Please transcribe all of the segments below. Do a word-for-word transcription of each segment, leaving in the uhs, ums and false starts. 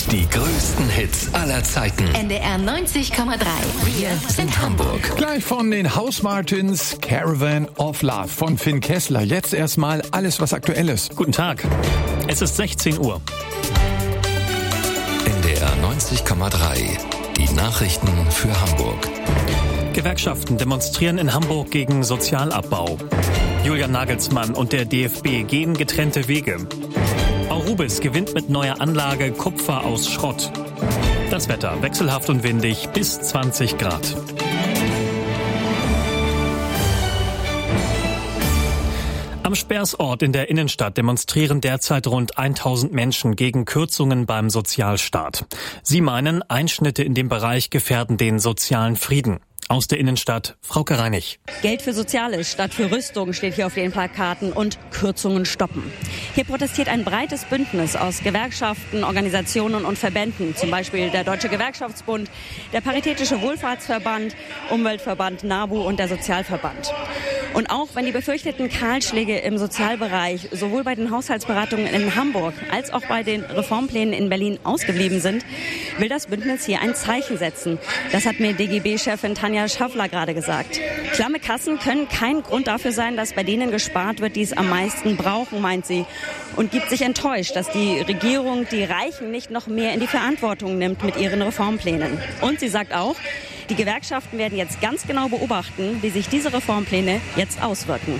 Die größten Hits aller Zeiten. N D R neunzig Komma drei. Wir sind Hamburg. Gleich von den House Martins, Caravan of Love von Finn Kessler. Jetzt erstmal alles, was aktuell ist. Guten Tag. Es ist sechzehn Uhr. N D R neunzig Komma drei. Die Nachrichten für Hamburg. Gewerkschaften demonstrieren in Hamburg gegen Sozialabbau. Julian Nagelsmann und der D F B gehen getrennte Wege. Aurubis gewinnt mit neuer Anlage Kupfer aus Schrott. Das Wetter wechselhaft und windig bis zwanzig Grad. Am Speersort in der Innenstadt demonstrieren derzeit rund tausend Menschen gegen Kürzungen beim Sozialstaat. Sie meinen, Einschnitte in dem Bereich gefährden den sozialen Frieden. Aus der Innenstadt, Frauke Reinig. Geld für Soziales statt für Rüstung steht hier auf den Plakaten und Kürzungen stoppen. Hier protestiert ein breites Bündnis aus Gewerkschaften, Organisationen und Verbänden, zum Beispiel der Deutsche Gewerkschaftsbund, der Paritätische Wohlfahrtsverband, Umweltverband NABU und der Sozialverband. Und auch wenn die befürchteten Kahlschläge im Sozialbereich sowohl bei den Haushaltsberatungen in Hamburg als auch bei den Reformplänen in Berlin ausgeblieben sind, will das Bündnis hier ein Zeichen setzen. Das hat mir D G B-Chefin Tanja Schaffler gerade gesagt. Klamme Kassen können kein Grund dafür sein, dass bei denen gespart wird, die es am meisten brauchen, meint sie. Und gibt sich enttäuscht, dass die Regierung die Reichen nicht noch mehr in die Verantwortung nimmt mit ihren Reformplänen. Und sie sagt auch, die Gewerkschaften werden jetzt ganz genau beobachten, wie sich diese Reformpläne jetzt auswirken.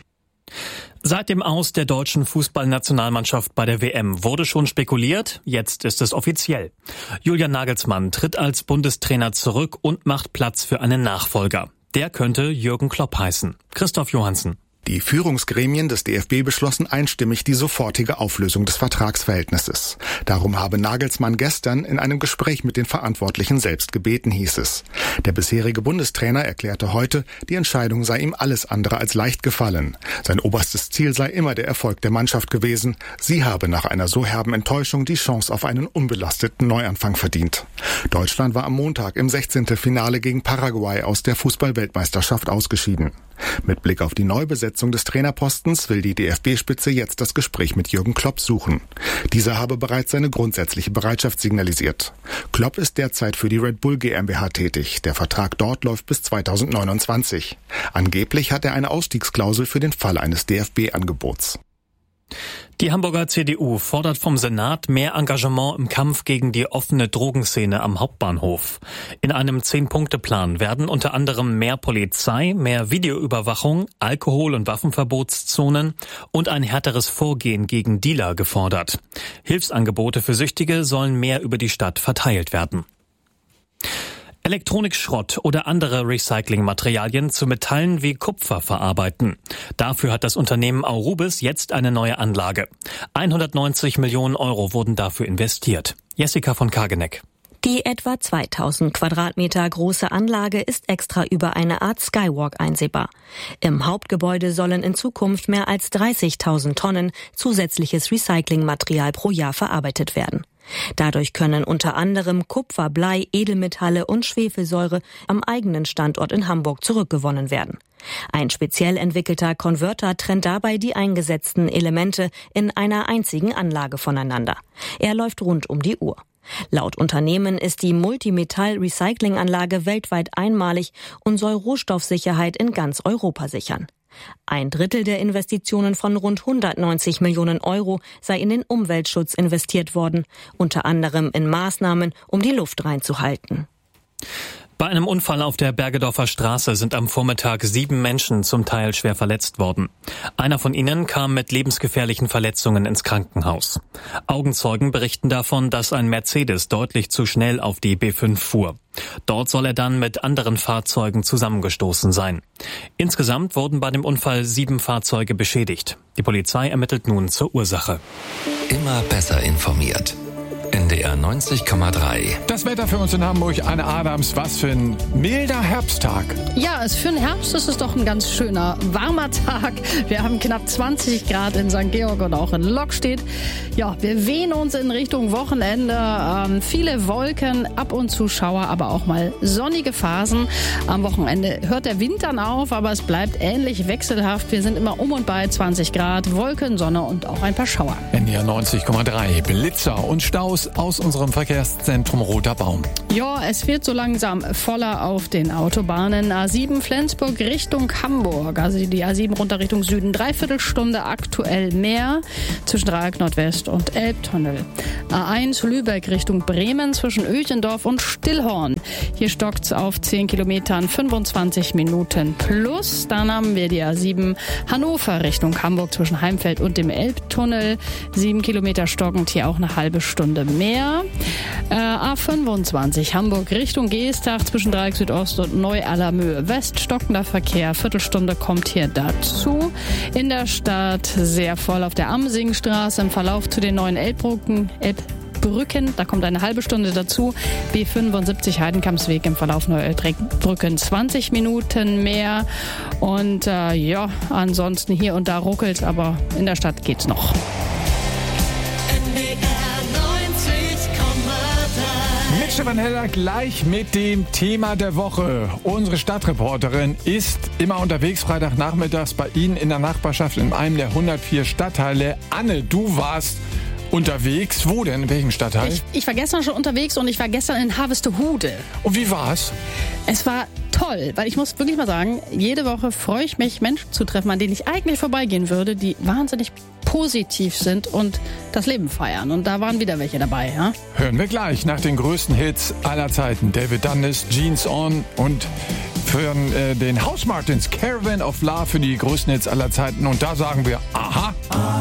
Seit dem Aus der deutschen Fußballnationalmannschaft bei der W M wurde schon spekuliert, jetzt ist es offiziell. Julian Nagelsmann tritt als Bundestrainer zurück und macht Platz für einen Nachfolger. Der könnte Jürgen Klopp heißen. Christoph Johansen. Die Führungsgremien des D F B beschlossen einstimmig die sofortige Auflösung des Vertragsverhältnisses. Darum habe Nagelsmann gestern in einem Gespräch mit den Verantwortlichen selbst gebeten, hieß es. Der bisherige Bundestrainer erklärte heute, die Entscheidung sei ihm alles andere als leicht gefallen. Sein oberstes Ziel sei immer der Erfolg der Mannschaft gewesen. Sie habe nach einer so herben Enttäuschung die Chance auf einen unbelasteten Neuanfang verdient. Deutschland war am Montag im sechzehnten Finale gegen Paraguay aus der Fußball-Weltmeisterschaft ausgeschieden. Mit Blick auf die Neubesetzung des Trainerpostens will die D F B-Spitze jetzt das Gespräch mit Jürgen Klopp suchen. Dieser habe bereits seine grundsätzliche Bereitschaft signalisiert. Klopp ist derzeit für die Red Bull GmbH tätig. Der Vertrag dort läuft bis zweitausendneunundzwanzig. Angeblich hat er eine Ausstiegsklausel für den Fall eines D F B-Angebots. Die Hamburger C D U fordert vom Senat mehr Engagement im Kampf gegen die offene Drogenszene am Hauptbahnhof. In einem Zehn-Punkte-Plan werden unter anderem mehr Polizei, mehr Videoüberwachung, Alkohol- und Waffenverbotszonen und ein härteres Vorgehen gegen Dealer gefordert. Hilfsangebote für Süchtige sollen mehr über die Stadt verteilt werden. Elektronikschrott oder andere Recyclingmaterialien zu Metallen wie Kupfer verarbeiten. Dafür hat das Unternehmen Aurubis jetzt eine neue Anlage. hundertneunzig Millionen Euro wurden dafür investiert. Jessica von Kageneck. Die etwa zweitausend Quadratmeter große Anlage ist extra über eine Art Skywalk einsehbar. Im Hauptgebäude sollen in Zukunft mehr als dreißigtausend Tonnen zusätzliches Recyclingmaterial pro Jahr verarbeitet werden. Dadurch können unter anderem Kupfer, Blei, Edelmetalle und Schwefelsäure am eigenen Standort in Hamburg zurückgewonnen werden. Ein speziell entwickelter Konverter trennt dabei die eingesetzten Elemente in einer einzigen Anlage voneinander. Er läuft rund um die Uhr. Laut Unternehmen ist die Multimetall-Recycling-Anlage weltweit einmalig und soll Rohstoffsicherheit in ganz Europa sichern. Ein Drittel der Investitionen von rund hundertneunzig Millionen Euro sei in den Umweltschutz investiert worden, unter anderem in Maßnahmen, um die Luft reinzuhalten. Bei einem Unfall auf der Bergedorfer Straße sind am Vormittag sieben Menschen zum Teil schwer verletzt worden. Einer von ihnen kam mit lebensgefährlichen Verletzungen ins Krankenhaus. Augenzeugen berichten davon, dass ein Mercedes deutlich zu schnell auf die B fünf fuhr. Dort soll er dann mit anderen Fahrzeugen zusammengestoßen sein. Insgesamt wurden bei dem Unfall sieben Fahrzeuge beschädigt. Die Polizei ermittelt nun zur Ursache. Immer besser informiert. N D R neunzig Komma drei. Das Wetter für uns in Hamburg, Anne Adams, was für ein milder Herbsttag. Ja, es für den Herbst ist es doch ein ganz schöner, warmer Tag. Wir haben knapp zwanzig Grad in Sankt Georg und auch in Lockstedt. Ja, wir wehen uns in Richtung Wochenende. Ähm, viele Wolken, ab und zu Schauer, aber auch mal sonnige Phasen. Am Wochenende hört der Wind dann auf, aber es bleibt ähnlich wechselhaft. Wir sind immer um und bei zwanzig Grad, Wolken, Sonne und auch ein paar Schauer. N D R neunzig Komma drei, Blitzer und Staus aus unserem Verkehrszentrum Roter Baum. Ja, es wird so langsam voller auf den Autobahnen. A sieben Flensburg Richtung Hamburg, also die A sieben runter Richtung Süden. Dreiviertel Stunde aktuell mehr zwischen Dreieck Nordwest und Elbtunnel. A eins Lübeck Richtung Bremen zwischen Öchendorf und Stillhorn. Hier stockt's auf zehn Kilometern, fünfundzwanzig Minuten plus. Dann haben wir die A sieben Hannover Richtung Hamburg zwischen Heimfeld und dem Elbtunnel. sieben Kilometer stockend, hier auch eine halbe Stunde mehr. Äh, A fünfundzwanzig Hamburg Richtung Geestach zwischen Dreieck Südost und Neu-Allermöhe West. Stockender Verkehr, Viertelstunde kommt hier dazu. In der Stadt sehr voll auf der Amsingstraße im Verlauf zu den neuen Elbbrücken. Elbbrücken, da kommt eine halbe Stunde dazu. B fünfundsiebzig Heidenkampsweg im Verlauf Neu-Elbbrücken zwanzig Minuten mehr. Und äh, ja, ansonsten hier und da ruckelt, aber in der Stadt geht's noch. Mit Stefan Heller gleich mit dem Thema der Woche. Unsere Stadtreporterin ist immer unterwegs, Freitagnachmittags bei Ihnen in der Nachbarschaft in einem der hundertvier Stadtteile. Anne, du warst unterwegs. Wo denn? In welchem Stadtteil? Ich, ich war gestern schon unterwegs und ich war gestern in Harvestehude. Und wie war's? Es war toll, weil ich muss wirklich mal sagen, jede Woche freue ich mich, Menschen zu treffen, an denen ich eigentlich vorbeigehen würde, die wahnsinnig positiv sind und das Leben feiern. Und da waren wieder welche dabei. Ja? Hören wir gleich nach den größten Hits aller Zeiten. David Dundas, Jeans On und für äh, den House Martins Caravan of Love für die größten Hits aller Zeiten. Und da sagen wir, aha.